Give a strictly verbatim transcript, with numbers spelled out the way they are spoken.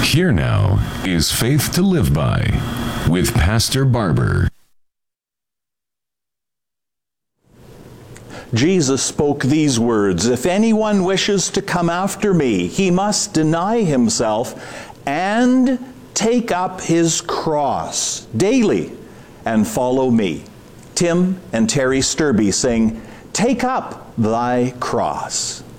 Here now is Faith to Live By with Pastor Barber. Jesus spoke these words, "If anyone wishes to come after me, he must deny himself and take up his cross daily and follow me." Tim and Terry Sturby sing, "Take Up Thy Cross."